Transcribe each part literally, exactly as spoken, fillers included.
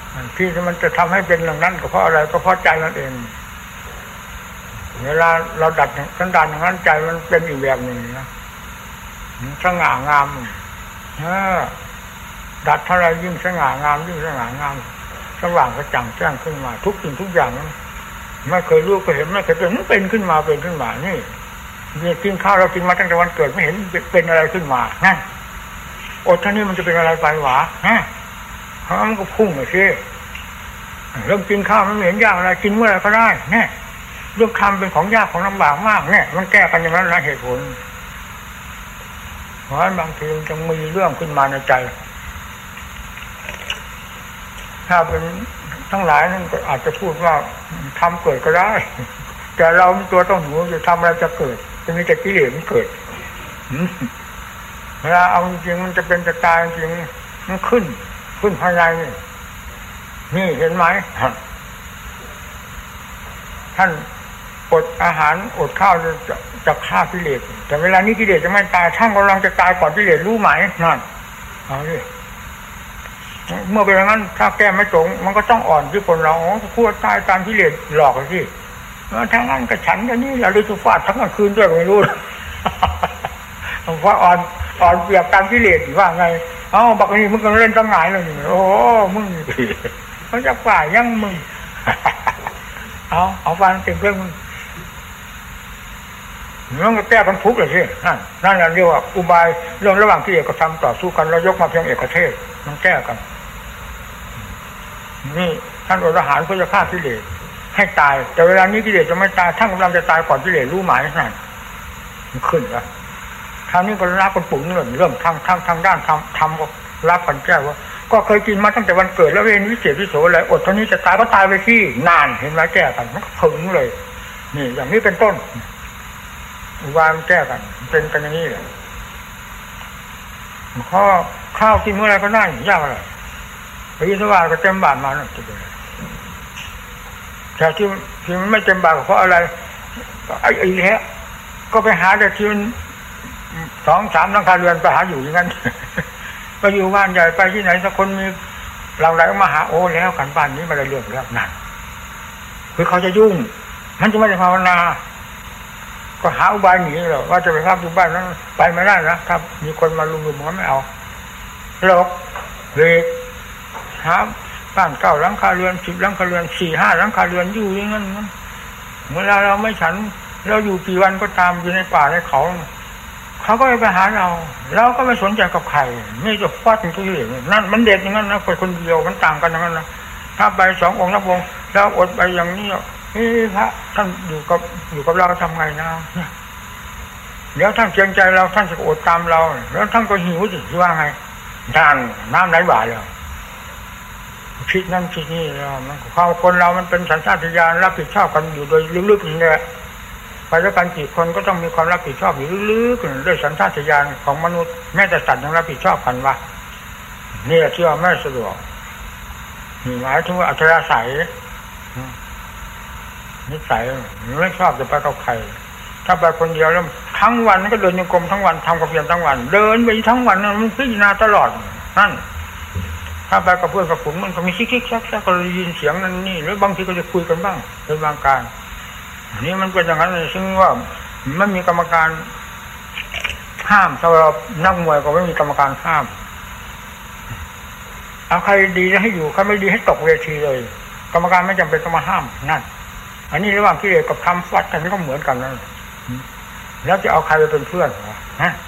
ที่มันจะทำให้เป็นอย่างนั้นก็เพราะอะไรก็เพราะใจนั่นเองเวลาเราดัดสันดานอย่างนั้นใจมันเป็นอีกแบบหนึ่งนะสง่างามเออดัดเท่าไรยิ่งสง่างามยิ่งสง่างามสว่างกระจ่างแจ้งขึ้นมาทุกสิ่งทุกอย่างไม่เคยรู้เคยเห็นไม่เคยเป็นมันเป็นขึ้นมาเป็นขึ้นมานี่นี่กินข้าวเรากินมาตั้งแต่วันเกิดไม่เห็นเป็นอะไรขึ้นมานั่นอดเท่านี้มันจะเป็นอะไรไปหวะฮะเพราะมันก็พุ่งไปสิเรื่องกินข้าวมันไม่เห็นยากอะไรกินเมื่อไรก็ได้เนี่ยเรื่องคำเป็นของยากของลำบากมากเนี่ยมันแก้กันอย่างนั้นนะเหตุผลเพราะบางทีมันจะมีเรื่องขึ้นมาในใจถ้าเป็นทั้งหลายนั่นก็อาจจะพูดว่าทำเกิดก็ได้แต่เราตัวต้องหูจะทำอะไรจะเกิดจะมีแต่กิเลสมันเกิดเวลาเอาจริงมันจะเป็นจะตายจริงมันขึ้นขึ้นภายในนี่เห็นไหมท่านอดอาหารอดข้าวจะจะฆ่ากิเลสแต่เวลานี้กิเลสจะไม่ตายท่านกำลังจะตายก่อนกิเลสรู้ไหมนั่นเอาดิเมื่อเป็นอย่างนั้นถ้าแก้ไม่ตรงมันก็ต้องอ่อนที่คนเราคู่ตายตามกิเลสหลอกสิทั้งนั้นกับฉันกันนี่เราได้ทุฟาดทั้งกลางคืนด้วยไม่รู้เพราะอ่อนอ่อนเปรียบตามกิเลสว่าไงเอ้าบักนี้มึงก็เล่นตั้งหลายเลยโอ้มึงมันจะฝ่ายยังมึงเอาเอาฟันเต็มเครื่องมึงมันก็แก้กันทุกข์เลยสินั่นนั่นเราเรียกว่าอุบายเรื่องระหว่างที่เอกธรรมต่อสู้กันเรายกมาเพียงเอกเทศมันแก้กันนี่ท่านอรหันต์เพื่อจะฆ่ากิเลสให้ตายแต่เวลานี้กิเลสจะไม่ตายท่านกำลังจะตายก่อนกิเลสรู้หมายนั่นมันขึ้นแล้วคราวนี้ก็รักกันปุ๋งเลยเรื่องทางทางทางด้านทำทำก็รักกันแก้ว่าก็เคยกินมาตั้งแต่วันเกิดแล้วเวรวิเศษวิโสอะไรอดเท่านี้จะตายก็ตายไปที่นานเห็นไหมแก้กันมันก็ถึงเลยนี่อย่างนี้เป็นต้นวางแก้กันเป็นกันอย่างนี้เลยข้อข้าวกินเมื่อไรก็ได้ยากอะไรไปยินว่าก็เต็มบาทมาหน่อยจะเป็นแต่ที่ที่มันไม่เต็มบาทเพราะอะไรไอ้ไอ้แฮะก็ไปหาแต่ที่มันสองสามหลังคาเรือนไปหาอยู่อย่างนั้นไปอยู่บ้านใหญ่ไปที่ไหนสักคนมีหลังไหลมาหาโอ้แล้วกันบ้านนี้มาได้เรื่องแล้วนั่นคือเขาจะยุ่งมันจะไม่ได้ภาวนาก็หาอุบายหนีหรอกว่าจะไปพักอยู่บ้านนั้นไปไม่ได้นะถ้ามีคนมาลุมๆมันไม่เอาหลอกเลยหาบ้านเก้าหลังคาเรือนสิบหลังคาเรือนสี่ห้าหลังคาเรือนอยู่อย่างนั้นเวลาเราไม่ฉันเราอยู่กี่วันก็ตามอยู่ในป่าในเขาเขาก็ไปหาเราเราก็ไม่สนใจกับใครนี่จะฟาดตัวเองนั่นมันเด็ดอย่างนั้นนะคนคนเดียวมันต่างกันอย่างนั้นนะถ้าไปสององค์นับวงเราอดไปอย่างนี้นี่พระท่านอยู่กับอยู่กับเราทำไงนะเดี๋ยวท่านเกรงใจเราท่านจะอดตามเราแล้วท่านก็หิวสิว่าไงทานน้ำไหลบ่าเลยคิดนั่นคิดนี่เรามันความคนเรามันเป็นสัญชาตญาณรับผิดชอบกันอยู่โดยลึกๆนี่แหละไปด้วยกันกี่คนก็ต้องมีความรับผิดชอบอยู่ลึกๆด้วยสัญชาตญาณของมนุษย์แม้แต่สัตว์ยังรับผิดชอบกันวะนี่แหละที่ว่าไม่สะดวกนี่หมายถึงว่าอัธยาศัยนิสัยไม่ชอบจะไปกับใครถ้าไปคนเดียวแล้วทั้งวันก็เดินโยกมทั้งวันทำกับเพียรทั้งวันเดินไปทั้งวันมันพิจารณาตลอดนั่นถ้าไปกับเพื่อนกับฝูงมันก็มีซิกซิกซักซักก็ได้ยินเสียงนั่นนี่หรือบางทีก็จะคุยกันบ้างเป็นบางการนี่มันเป็นอย่างนั้นเลยซึ่งว่าไม่มีกรรมการห้ามสำหรับนักมวยก็ไม่มีกรรมการห้ามเอาใครดีให้อยู่ใครไม่ดีให้ตกเวทีเลยกรรมการไม่จำเป็นต้องมาห้ามนั่นอันนี้ระหว่างกิเลสกับธรรมฟัดกันก็เหมือนกันนั่นแล้วจะเอาใครไปเป็นเพื่อนวะฮะ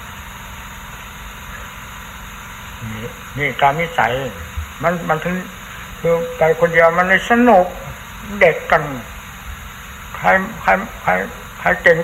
นี่นี่การนิสัยมันมันถึงคือไปคนเดียวมันเลยสนุกเด็กกันใครใครใครใครเก่ง